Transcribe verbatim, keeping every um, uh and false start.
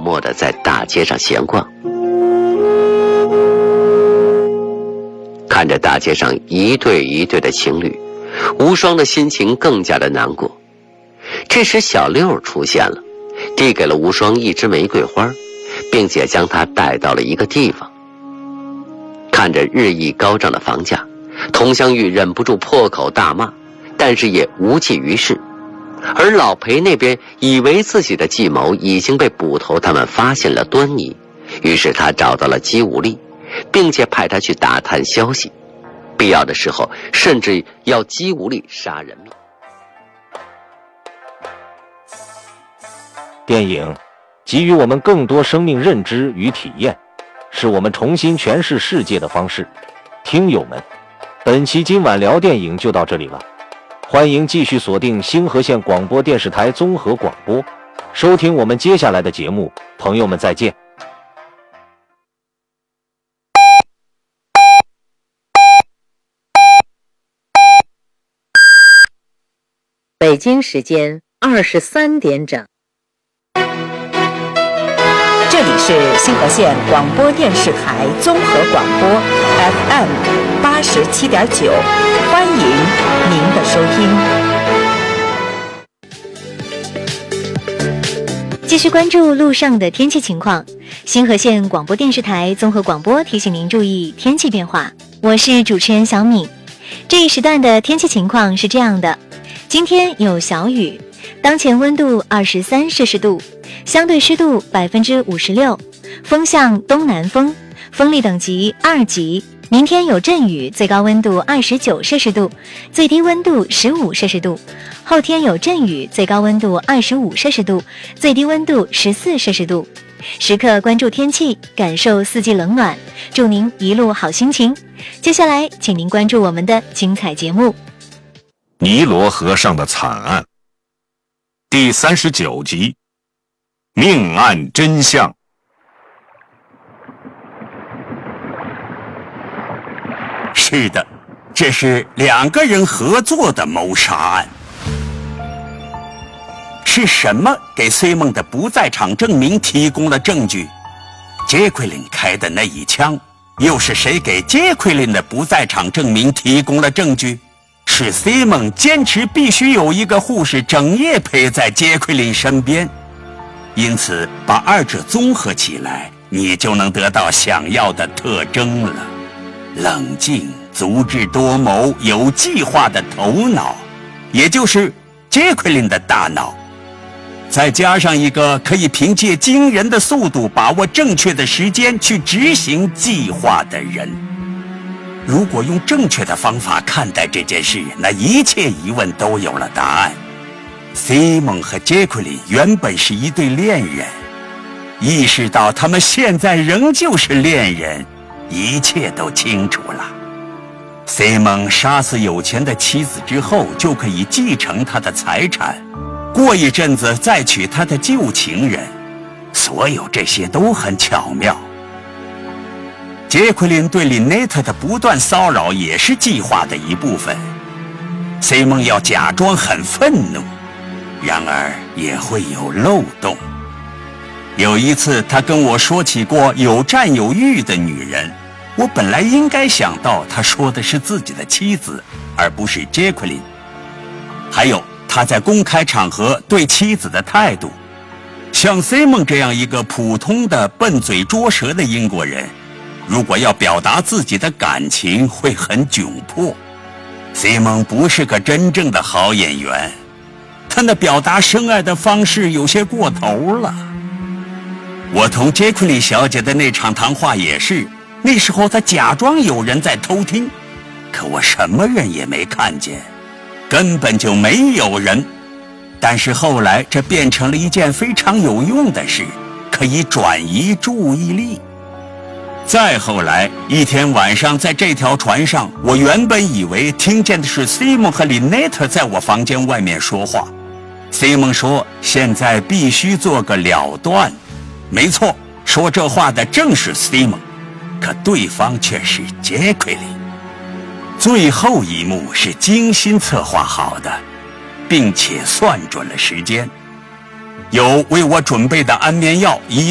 默地在大街上闲逛。看着大街上一对一对的情侣，无双的心情更加的难过。这时小六出现了，递给了无双一支玫瑰花，并且将她带到了一个地方。看着日益高涨的房价，佟湘玉忍不住破口大骂，但是也无济于事。而老裴那边以为自己的计谋已经被捕头他们发现了端倪，于是他找到了姬无力，并且派他去打探消息，必要的时候甚至要姬无力杀人命。 电影给予我们更多生命认知与体验，是我们重新诠释世界的方式。听友们，本期今晚聊电影就到这里了，欢迎继续锁定星河县广播电视台综合广播，收听我们接下来的节目。朋友们再见。 北京时间二十三点整。 这里是星河县广播电视台综合广播 F M 八十七点九，欢迎您的收听。继续关注路上的天气情况。星河县广播电视台综合广播提醒您注意天气变化。我是主持人小敏。这一时段的天气情况是这样的：今天有小雨，当前温度二十三摄氏度，相对湿度百分之五十六，风向东南风，风力等级二级。明天有阵雨，最高温度二十九摄氏度，最低温度十五摄氏度。后天有阵雨，最高温度二十五摄氏度，最低温度十四摄氏度。时刻关注天气，感受四季冷暖，祝您一路好心情。接下来，请您关注我们的精彩节目。 尼罗河上的惨案第三十九集，命案真相。 是的，这是两个人合作的谋杀案。是什么给崔梦的不在场证明提供了证据？杰奎琳开的那一枪，又是谁给杰奎琳的不在场证明提供了证据？是 C 梦坚持必须有一个护士整夜陪在杰奎琳身边，因此把二者综合起来，你就能得到想要的特征了。冷静、足智多谋、有计划的头脑，也就是杰奎琳的大脑，再加上一个可以凭借惊人的速度把握正确的时间去执行计划的人。如果用正确的方法看待这件事，那一切疑问都有了答案。西蒙和杰奎琳原本是一对恋人，意识到他们现在仍旧是恋人，一切都清楚了。西蒙杀死有钱的妻子之后，就可以继承他的财产，过一阵子再娶他的旧情人，所有这些都很巧妙。杰奎琳对林内特的不断骚扰也是计划的一部分。西蒙要假装很愤怒，然而也会有漏洞。有一次他跟我说起过有占有欲的女人，我本来应该想到他说的是自己的妻子，而不是杰奎琳。还有他在公开场合对妻子的态度，像 C 梦这样一个普通的笨嘴拙舌的英国人，如果要表达自己的感情会很窘迫。 C 梦不是个真正的好演员，他那表达深爱的方式有些过头了。我同杰奎琳小姐的那场谈话也是，那时候他假装有人在偷听，可我什么人也没看见，根本就没有人。但是后来这变成了一件非常有用的事，可以转移注意力。再后来一天晚上，在这条船上，我原本以为听见的是 Simon 和 Lynette 在我房间外面说话。 Simon 说现在必须做个了断。没错，说这话的正是 Simon， 可对方却是杰奎琳。最后一幕是精心策划好的，并且算准了时间，有为我准备的安眠药，一